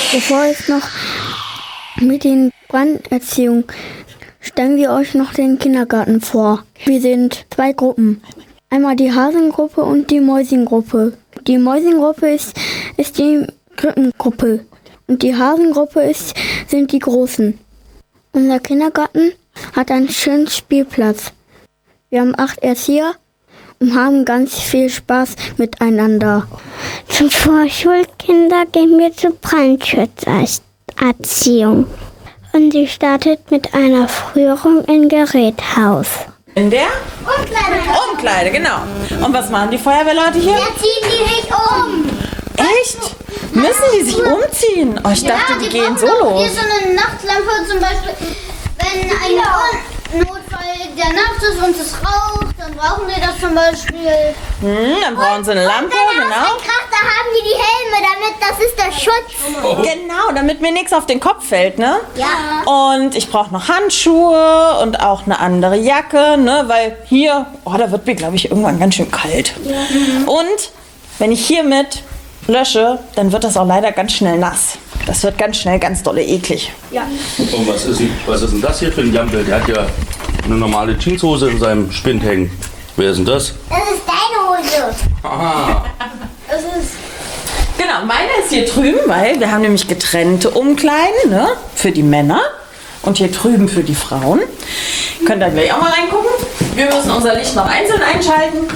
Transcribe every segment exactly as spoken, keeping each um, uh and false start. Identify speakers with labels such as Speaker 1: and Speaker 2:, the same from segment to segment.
Speaker 1: Bevor es noch mit den Branderziehung stellen wir euch noch den Kindergarten vor. Wir sind zwei Gruppen. Einmal die Hasengruppe und die Mäusengruppe. Die Mäusengruppe ist, ist die Krippengruppe und die Hasengruppe ist, sind die Großen. Unser Kindergarten hat einen schönen Spielplatz. Wir haben acht Erzieher und haben ganz viel Spaß miteinander.
Speaker 2: Zum Vorschulkinder gehen wir zur Brandschutzerziehung. Und sie startet mit einer Führung im Geräthaus.
Speaker 3: In der?
Speaker 4: Umkleide.
Speaker 3: Umkleide, genau. Und was machen die Feuerwehrleute hier?
Speaker 4: Da ziehen die sich um.
Speaker 3: Echt? Müssen die sich umziehen? Oh, ich dachte,
Speaker 4: Ja,
Speaker 3: die,
Speaker 4: die
Speaker 3: gehen
Speaker 4: brauchen
Speaker 3: so
Speaker 4: doch
Speaker 3: los.
Speaker 4: Hier so eine Nachtlampe zum Beispiel. Wenn ein Notfall der Nacht ist und es raucht, dann brauchen die das zum Beispiel.
Speaker 3: Hm, dann brauchen sie eine Lampe, genau.
Speaker 4: Kracht, da haben die die Helme, damit das ist der Schutz.
Speaker 3: Genau, damit mir nichts auf den Kopf fällt, ne?
Speaker 4: Ja.
Speaker 3: Und ich brauche noch Handschuhe und auch eine andere Jacke, ne? Weil hier, oh, da wird mir, glaube ich, irgendwann ganz schön kalt.
Speaker 4: Ja.
Speaker 3: Und wenn ich hiermit lösche, dann wird das auch leider ganz schnell nass. Das wird ganz schnell ganz dolle eklig.
Speaker 4: Ja.
Speaker 5: Und was ist, denn, was ist denn das hier für ein Jampel? Der hat ja eine normale Jeanshose in seinem Spind hängen. Wer ist denn das?
Speaker 4: Das ist deine Hose.
Speaker 5: Aha.
Speaker 4: Das ist.
Speaker 3: Genau, meine ist hier drüben, weil wir haben nämlich getrennte Umkleiden, ne? Für die Männer und hier drüben für die Frauen. Könnt ihr gleich auch mal reingucken. Wir müssen unser Licht noch einzeln einschalten.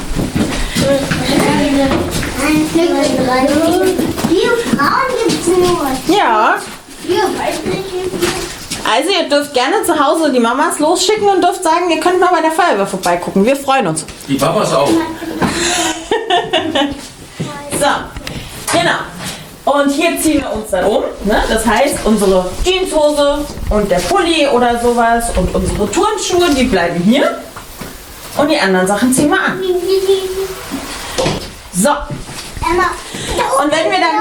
Speaker 4: Vier Frauen gibt es nur.
Speaker 3: Ja,
Speaker 4: Vier, weiß nicht wie viel.
Speaker 3: also ihr dürft gerne zu Hause die Mamas losschicken und dürft sagen, ihr könnt mal bei der Feuerwehr vorbeigucken. Wir freuen uns.
Speaker 5: Die Papas auch.
Speaker 3: So, genau. Und hier ziehen wir uns dann um. Ne? Das heißt, unsere Jeanshose und der Pulli oder sowas und unsere Turnschuhe, die bleiben hier. Und die anderen Sachen ziehen wir an. So.
Speaker 4: Emma.
Speaker 3: Und wenn wir dann,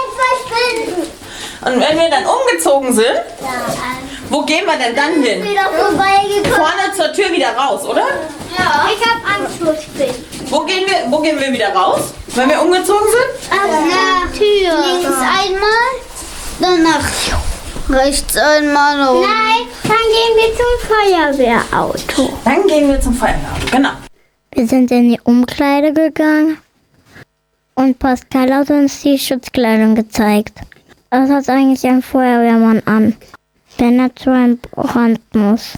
Speaker 3: und wenn wir dann umgezogen sind, wo gehen wir denn dann hin?
Speaker 4: Wieder vorbeigekommen.
Speaker 3: Vorne zur Tür wieder raus, oder?
Speaker 4: Ja. Ich hab Angst vor Spinnen.
Speaker 3: Wo gehen wir, wo gehen wir wieder raus, wenn wir umgezogen sind?
Speaker 4: Nach Tür. Links einmal, dann nach rechts einmal. Und
Speaker 2: Nein, dann gehen wir zum Feuerwehrauto.
Speaker 3: Dann gehen wir zum Feuerwehrauto, genau.
Speaker 1: Wir sind in die Umkleide gegangen und Pascal hat uns die Schutzkleidung gezeigt. Was hat eigentlich ein Feuerwehrmann an, wenn er zu einem Brand muss?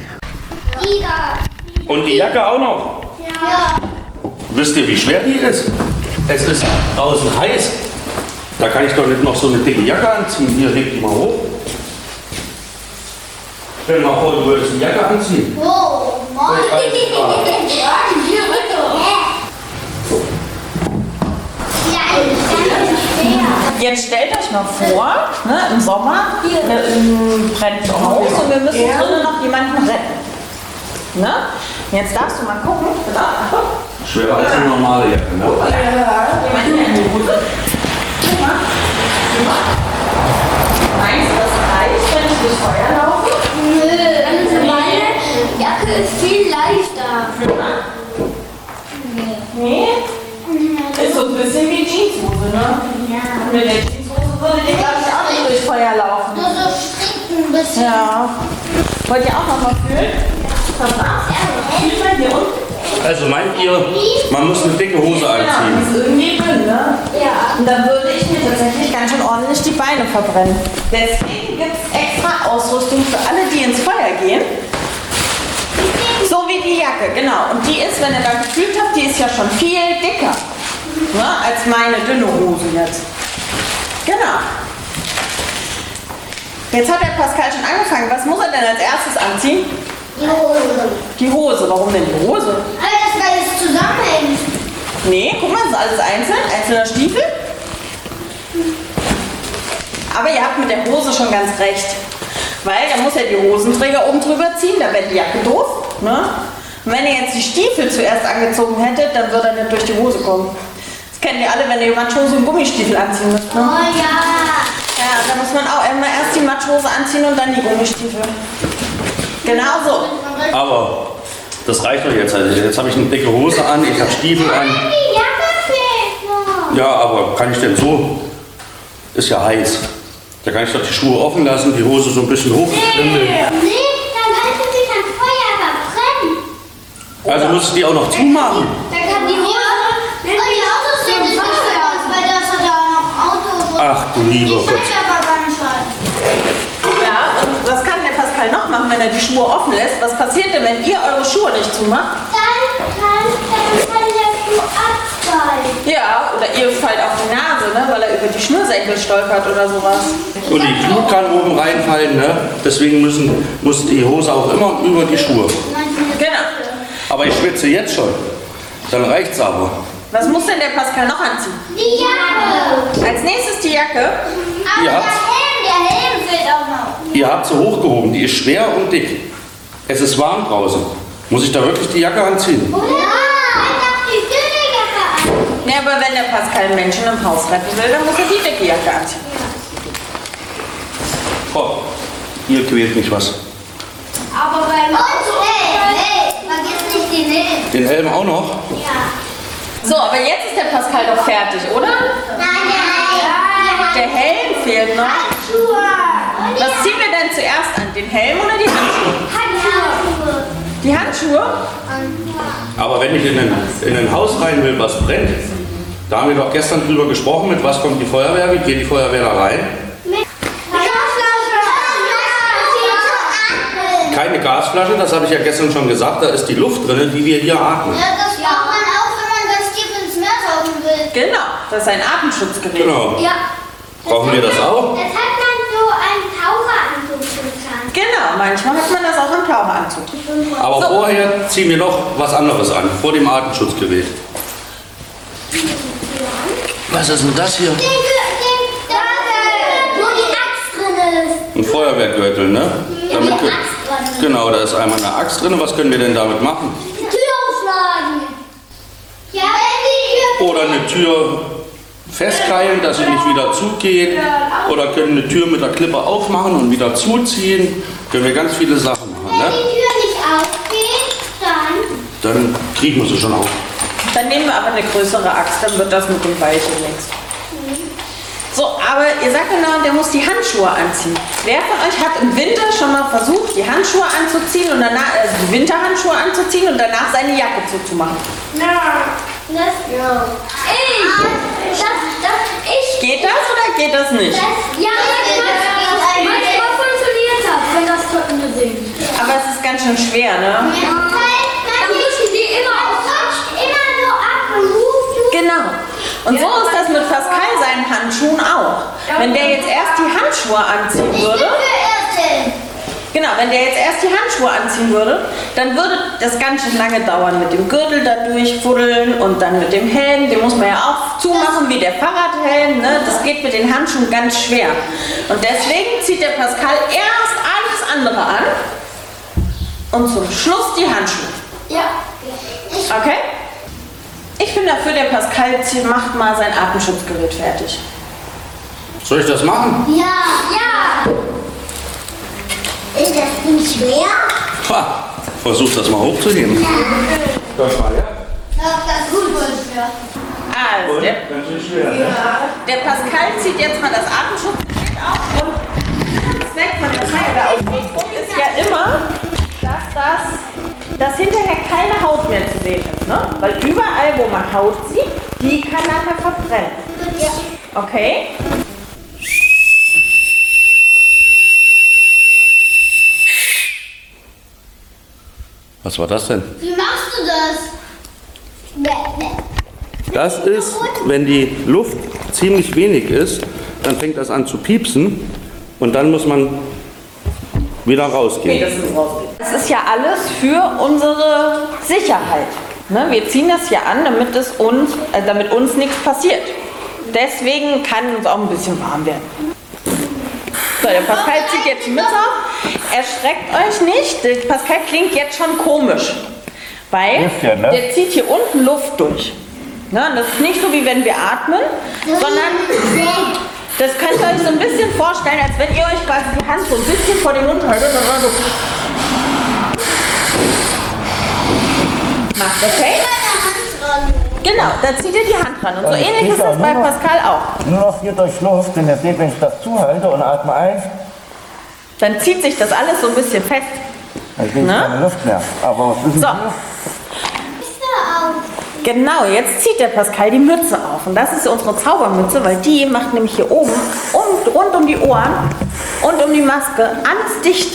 Speaker 5: Und die Jacke auch noch.
Speaker 4: ja.
Speaker 5: Wisst ihr, wie schwer die ist? Es ist draußen heiß. Da kann ich doch nicht noch so eine dicke Jacke anziehen. Hier, leg die mal hoch. Stell dir mal vor, du würdest eine Jacke anziehen.
Speaker 4: Oh, Mann.
Speaker 5: Hier
Speaker 3: Jetzt stellt euch mal vor, ne, im Sommer äh, brennt ein Haus und wir müssen drinnen noch jemanden retten. Ne? Jetzt darfst du mal gucken.
Speaker 5: Schwerer als eine normale Jacke, ne?
Speaker 3: Meinst du, das reicht, wenn ich durchs Feuer laufe?
Speaker 4: Nö, meine Jacke ist viel leichter.
Speaker 3: Nee? Ist so ein bisschen wie Jeanshose, ne?
Speaker 4: Ja.
Speaker 3: Mit der Jeanshose würde ich, glaube ich, auch nicht durchs Feuer laufen.
Speaker 4: Nur so stricken ein bisschen.
Speaker 3: Ja. Wollt ihr auch noch mal fühlen? Was war's? Fühlt mal hier unten?
Speaker 5: Also meint ihr, man muss eine dicke Hose
Speaker 3: Genau,
Speaker 5: anziehen?
Speaker 3: das ist irgendwie dünn, ne?
Speaker 4: Ja.
Speaker 3: Und dann würde ich mir tatsächlich ganz schön ordentlich die Beine verbrennen. Deswegen gibt es extra Ausrüstung für alle, die ins Feuer gehen. So wie die Jacke, genau. Und die ist, wenn ihr da gefühlt habt, die ist ja schon viel dicker, ne, als meine dünne Hose jetzt. Genau. Jetzt hat der Pascal schon angefangen. Was muss er denn als erstes anziehen?
Speaker 4: Die Hose.
Speaker 3: Die Hose. Warum denn die Hose?
Speaker 4: Alles, weil es zusammenhängt.
Speaker 3: Nee, guck mal, das ist alles einzeln. Einzelner Stiefel. Aber ihr habt mit der Hose schon ganz recht. Weil da muss ja die Hosenträger oben drüber ziehen, da wäre die Jacke doof. Ne? Und wenn ihr jetzt die Stiefel zuerst angezogen hättet, dann würde er nicht durch die Hose kommen. Das kennt ihr alle, wenn ihr Matschhose und Gummistiefel anziehen müsst. Ne?
Speaker 4: Oh ja.
Speaker 3: Ja, da muss man auch immer erst die Matschhose anziehen und dann die Gummistiefel. Genau so.
Speaker 5: Aber das reicht doch jetzt. Also jetzt habe ich eine dicke Hose an, ich habe Stiefel an.
Speaker 4: Die Jacke fehlt noch.
Speaker 5: Ja, aber kann ich denn so? Ist ja heiß. Da kann ich doch die Schuhe offen lassen, die Hose so ein bisschen hoch.
Speaker 4: Nee, nee, dann könnte sich ein Feuer verbrennen.
Speaker 5: Also muss ich die auch noch zumachen.
Speaker 4: Da kann die Hose. Und die Autos sind nicht aus, weil das hat ja noch Autos.
Speaker 5: Ach du lieber Gott.
Speaker 3: Ja, und was kann der Pascal noch machen, wenn er die Schuhe offen lässt? Was passiert denn, wenn ihr eure Schuhe nicht zumacht?
Speaker 4: Dann kann, dann kann der Schuh abfallen.
Speaker 3: Ja, oder ihr fallt auf die Nase, ne, weil er über die Schnürsenkel stolpert oder sowas.
Speaker 5: Und die Glut kann oben reinfallen, ne? Deswegen müssen, muss die Hose auch immer über die Schuhe.
Speaker 3: Genau.
Speaker 5: Aber ich schwitze jetzt schon. Dann reicht's aber.
Speaker 3: Was muss denn der Pascal noch anziehen?
Speaker 4: Die Jacke.
Speaker 3: Als nächstes die Jacke.
Speaker 4: Aber
Speaker 5: Ja.
Speaker 4: der Helm, der Helm fehlt auch noch.
Speaker 5: Ihr habt sie hochgehoben, die ist schwer und dick. Es ist warm draußen. Muss ich da wirklich die Jacke anziehen?
Speaker 4: Oder? Halt doch die dünne Jacke an.
Speaker 3: Ja, aber wenn der Pascal Menschen im Haus retten will, dann muss er die dicke Jacke anziehen.
Speaker 5: Oh, hier quält mich was.
Speaker 4: Aber beim Und hey, hey, vergiss nicht den Helm.
Speaker 5: Den Helm auch noch?
Speaker 4: Ja.
Speaker 3: So, aber jetzt ist der Pascal doch fertig, oder?
Speaker 4: Nein, nein.
Speaker 3: Der Helm fehlt noch.
Speaker 4: Handschuhe.
Speaker 3: Was ziehen wir denn zuerst an? Den Helm oder die Handschuhe?
Speaker 4: Handschuhe.
Speaker 3: Die Handschuhe?
Speaker 5: Aber wenn ich in ein, in ein Haus rein will, was brennt, da haben wir doch gestern drüber gesprochen, mit was kommt die Feuerwehr, wie geht die Feuerwehr da rein? Keine Gasflasche, das habe ich ja gestern schon gesagt, da ist die Luft drin, die wir hier atmen.
Speaker 4: Ja, das braucht man auch, wenn man ganz tief ins Meer tauchen will.
Speaker 3: Genau, das ist ein Atemschutzgerät.
Speaker 5: Genau.
Speaker 4: Ja.
Speaker 5: Brauchen wir das auch?
Speaker 4: Das hat man so einen Taucheranzug getan.
Speaker 3: Genau, manchmal hat man das auch im Taucheranzug.
Speaker 5: Aber
Speaker 3: So.
Speaker 5: vorher ziehen wir noch was anderes an, vor dem Atemschutzgerät. Was ist denn das hier?
Speaker 4: Den, den, da, wo die Axt drin ist.
Speaker 5: Ein Feuerwehrgürtel, ne? Damit,
Speaker 4: Axt drin.
Speaker 5: genau, da ist einmal eine Axt drin. Was können wir denn damit machen?
Speaker 4: Die Tür aufschlagen. Ja, wenn die
Speaker 5: Oder eine Tür festkeilen, dass sie nicht wieder zugeht. Oder können eine Tür mit der Klippe aufmachen und wieder zuziehen. Können wir ganz viele Sachen machen,
Speaker 4: Wenn
Speaker 5: ne?
Speaker 4: die Tür nicht aufgeht, dann.
Speaker 5: Dann kriegen wir sie schon auf.
Speaker 3: Dann nehmen wir aber eine größere Axt, dann wird das mit dem Beilchen nichts. So, aber ihr sagt genau, der muss die Handschuhe anziehen. Wer von euch hat im Winter schon mal versucht, die Handschuhe anzuziehen und danach, also die Winterhandschuhe anzuziehen und danach seine Jacke zuzumachen?
Speaker 4: Ja. Das, ja. Ich. Das, das, ich.
Speaker 3: Geht das oder geht das nicht?
Speaker 4: Das, ja, manchmal, manchmal funktioniert das, wenn das drückende Ding.
Speaker 3: Aber es ist ganz schön schwer, ne?
Speaker 4: Dann müssen die immer auf immer so ab und ruft.
Speaker 3: Genau. Und so ist das mit Pascal seinen Handschuhen auch. Wenn der jetzt erst die Handschuhe anziehen würde, genau, wenn der jetzt erst die Handschuhe anziehen würde, dann würde das ganz schön lange dauern mit dem Gürtel da durchfuddeln und dann mit dem Helm, den muss man ja auch zumachen wie der Fahrradhelm, ne? Das geht mit den Handschuhen ganz schwer. Und deswegen zieht der Pascal erst alles andere an und zum Schluss die Handschuhe.
Speaker 4: Ja.
Speaker 3: Okay? Ich bin dafür, der Pascal zieht- macht mal sein Atemschutzgerät fertig.
Speaker 5: Soll ich das machen?
Speaker 4: Ja. Ja. Ist das nicht schwer?
Speaker 5: Ha, versuch das mal hochzuheben. Das war ja.
Speaker 4: Doch, das ist gut schwer.
Speaker 3: Also, der,
Speaker 5: Ganz schön schwer, ne?
Speaker 3: der Pascal zieht jetzt mal das Atemschutzgerät auf und der Zweck von der Feuerwehrausrüstung ist ja immer, dass das dass hinterher keine Haut mehr zu sehen ist. Ne? Weil überall, wo man Haut sieht, die kann nachher verbrennen. Okay?
Speaker 5: Was war das denn?
Speaker 4: Wie machst du das?
Speaker 5: Das ist, wenn die Luft ziemlich wenig ist, dann fängt das an zu piepsen und dann muss man wieder rausgehen.
Speaker 3: Spätestens rausgehen. Das ist ja alles für unsere Sicherheit. Ne? Wir ziehen das ja an, damit, es uns, äh, damit uns nichts passiert. Deswegen kann uns auch ein bisschen warm werden. So, der Pascal zieht jetzt die Mütze auf. Erschreckt euch nicht, der Pascal klingt jetzt schon komisch. Weil
Speaker 5: Luft ja, ne?
Speaker 3: der zieht hier unten Luft durch. Ne? Das ist nicht so, wie wenn wir atmen, sondern das könnt ihr euch so ein bisschen vorstellen, als wenn ihr euch quasi die Hand so ein bisschen vor den Mund haltet und dann so macht, okay? Genau, da zieht ihr die Hand dran. Und so
Speaker 6: Und es
Speaker 3: ähnlich
Speaker 6: geht
Speaker 3: ist das
Speaker 6: auch
Speaker 3: bei
Speaker 6: nur noch-
Speaker 3: Pascal auch.
Speaker 6: Nur noch hier durch Luft, denn ihr seht, wenn ich das zuhalte und atme ein,
Speaker 3: Dann zieht sich das alles so ein bisschen fest.
Speaker 6: dann geht
Speaker 3: Ne?
Speaker 6: keine Luft mehr. Aber was wissen
Speaker 3: So.
Speaker 6: wir?
Speaker 3: Genau, jetzt zieht der Pascal die Mütze auf. Und das ist unsere Zaubermütze, weil die macht nämlich hier oben und rund um die Ohren und um die Maske alles dicht.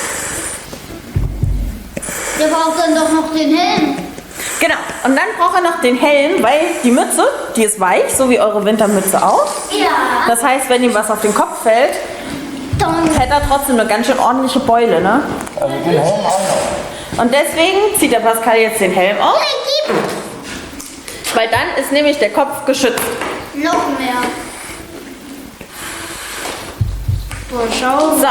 Speaker 4: Der braucht dann doch noch den Helm.
Speaker 3: Genau, und dann braucht er noch den Helm, weil die Mütze, die ist weich, so wie eure Wintermütze auch.
Speaker 4: Ja.
Speaker 3: Das heißt, wenn ihm was auf den Kopf fällt, dann hätte er trotzdem eine ganz schön ordentliche Beule, ne?
Speaker 6: Also den Helm auch noch.
Speaker 3: Und deswegen zieht der Pascal jetzt den Helm auf, weil dann ist nämlich der Kopf geschützt.
Speaker 4: Noch mehr. Boah, schau.
Speaker 3: So.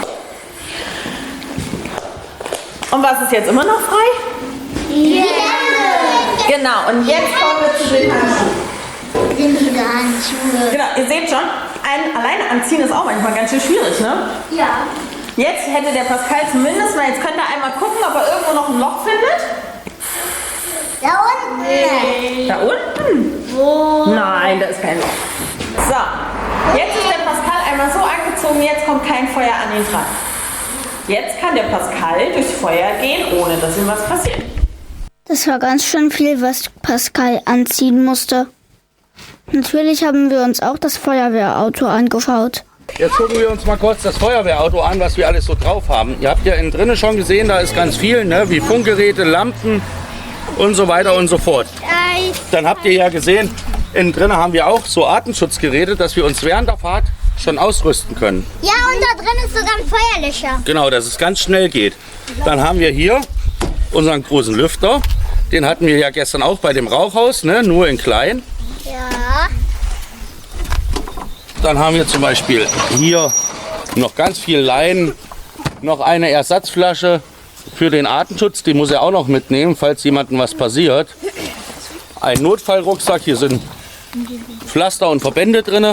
Speaker 3: Und was ist jetzt immer noch frei?
Speaker 4: Ja.
Speaker 3: Genau, und jetzt kommen wir zu den Handschuhen.
Speaker 4: Sind diese Handschuhe.
Speaker 3: Genau, ihr seht schon, ein alleine anziehen ist auch manchmal ganz schön schwierig, ne?
Speaker 4: Ja.
Speaker 3: Jetzt hätte der Pascal zumindest mal, jetzt könnt ihr einmal gucken, ob er irgendwo noch ein Loch findet.
Speaker 4: Da unten.
Speaker 3: Da unten? Wo? Nein, da ist kein Loch. So, jetzt ist der Pascal einmal so angezogen, jetzt kommt kein Feuer an ihn dran. Jetzt kann der Pascal durchs Feuer gehen, ohne dass ihm was passiert.
Speaker 2: Das war ganz schön viel, was Pascal anziehen musste. Natürlich haben wir uns auch das Feuerwehrauto angeschaut.
Speaker 5: Jetzt gucken wir uns mal kurz das Feuerwehrauto an, was wir alles so drauf haben. Ihr habt ja innen drinnen schon gesehen, da ist ganz viel, ne? Wie Funkgeräte, Lampen und so weiter und so fort. Dann habt ihr ja gesehen, innen drinnen haben wir auch so Atemschutzgeräte, dass wir uns während der Fahrt schon ausrüsten können.
Speaker 4: Ja, und da drin ist sogar ein Feuerlöscher.
Speaker 5: Genau, dass es ganz schnell geht. Dann haben wir hier unseren großen Lüfter. Den hatten wir ja gestern auch bei dem Rauchhaus, ne? Nur in klein.
Speaker 4: Ja.
Speaker 5: Dann haben wir zum Beispiel hier noch ganz viel Leinen, noch eine Ersatzflasche für den Atemschutz, die muss er auch noch mitnehmen, falls jemandem was passiert. Ein Notfallrucksack, hier sind Pflaster und Verbände drin.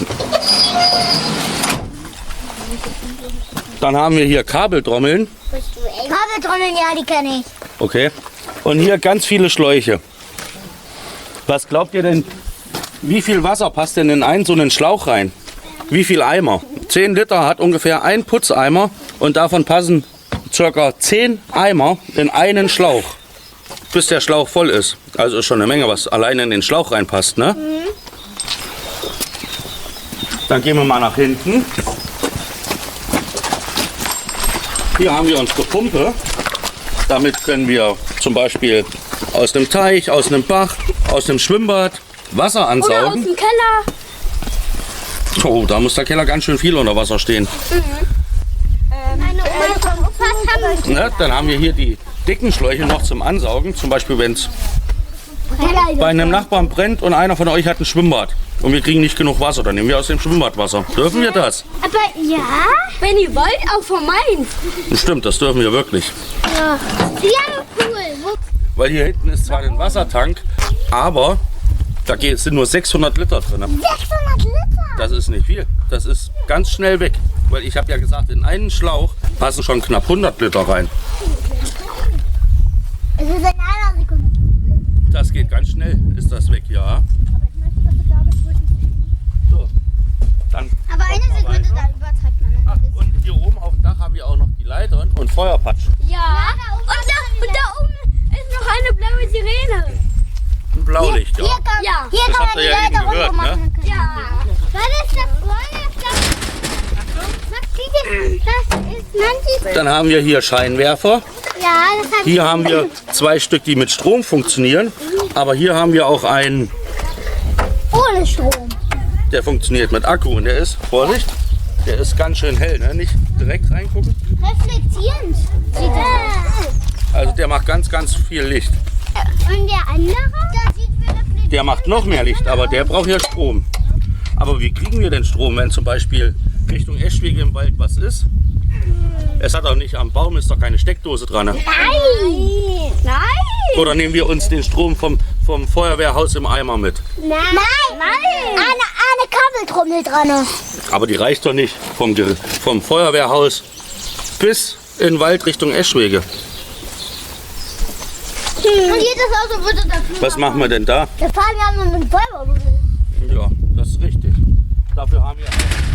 Speaker 5: Dann haben wir hier Kabeltrommeln.
Speaker 4: Kabeltrommeln, ja, die kenne ich.
Speaker 5: Okay. Und hier ganz viele Schläuche. Was glaubt ihr denn, wie viel Wasser passt denn in einen so einen Schlauch rein? Wie viel Eimer? zehn Liter hat ungefähr ein Putzeimer und davon passen ca. zehn Eimer in einen Schlauch, bis der Schlauch voll ist. Also ist schon eine Menge, was alleine in den Schlauch reinpasst, ne? Mhm. Dann gehen wir mal nach hinten. Hier haben wir unsere Pumpe. Damit können wir zum Beispiel aus dem Teich, aus einem Bach, aus dem Schwimmbad Wasser ansaugen.
Speaker 2: Oder aus dem Keller.
Speaker 5: Oh, da muss der Keller ganz schön viel unter Wasser stehen.
Speaker 4: Meine Oma von Opas haben.
Speaker 5: Ne? Dann haben wir hier die dicken Schläuche noch zum Ansaugen. Zum Beispiel, wenn es bei einem Nachbarn brennt und einer von euch hat ein Schwimmbad und wir kriegen nicht genug Wasser, dann nehmen wir aus dem Schwimmbad Wasser. Dürfen wir das?
Speaker 2: Aber ja, wenn ihr wollt, auch von meins.
Speaker 5: Stimmt, das dürfen wir wirklich.
Speaker 4: Ja. Wir haben einen Pool. Wo-
Speaker 5: Weil hier hinten ist zwar ein Wassertank, aber da geht- sind nur sechshundert Liter drin.
Speaker 4: sechshundert Liter.
Speaker 5: Das ist nicht viel. Das ist ganz schnell weg. Weil ich habe ja gesagt, in einen Schlauch passen schon knapp hundert Liter rein.
Speaker 4: Es ist in einer Sekunde.
Speaker 5: Das geht ganz schnell, ist das weg, ja. So, dann
Speaker 4: Aber eine Sekunde, da übertreibt man.
Speaker 5: Ach, und hier oben auf dem Dach haben wir auch noch die Leitern und Feuerpatschen.
Speaker 2: Ja. Und da, und da oben ist noch eine blaue Sirene.
Speaker 5: Ein Blaulicht, ja.
Speaker 4: Hier kann,
Speaker 2: Ja.
Speaker 4: hier
Speaker 5: Das
Speaker 4: kann
Speaker 5: habt
Speaker 4: man
Speaker 5: ihr
Speaker 4: die
Speaker 5: ja eben
Speaker 4: Leiter
Speaker 5: gehört,
Speaker 4: runter
Speaker 5: ne?
Speaker 4: machen. Ja. Das ist das Feuer. Max, sieh das ist manche.
Speaker 5: Dann haben wir hier Scheinwerfer.
Speaker 4: Ja, das hat.
Speaker 5: Hier haben wir zwei Stück, die mit Strom funktionieren. Aber hier haben wir auch einen,
Speaker 4: Ohne Strom.
Speaker 5: der funktioniert mit Akku. Und der ist, Vorsicht, der ist ganz schön hell, ne? Nicht direkt reingucken.
Speaker 4: Reflektierend. Sieht das.
Speaker 5: Also der macht ganz, ganz viel Licht.
Speaker 4: Und der andere? Da sieht wir reflektiert.
Speaker 5: Der macht noch mehr Licht, aber der braucht ja Strom. Aber wie kriegen wir denn Strom, wenn zum Beispiel Richtung Eschwege im Wald was ist? Es hat doch nicht, am Baum ist doch keine Steckdose dran. Ne?
Speaker 4: Nein. Nein.
Speaker 5: Oder nehmen wir uns den Strom vom, vom Feuerwehrhaus im Eimer mit?
Speaker 4: Nein. Nein. Eine, eine Kabeltrommel dran.
Speaker 5: Aber die reicht doch nicht vom, Ger- vom Feuerwehrhaus bis in den Wald Richtung Eschwege.
Speaker 4: Hier Und jedes Auto würde dafür.
Speaker 5: Was machen wir denn da?
Speaker 4: Wir fahren ja nur mit dem Feuerwehrbummel.
Speaker 5: Ja, das ist richtig. Dafür haben wir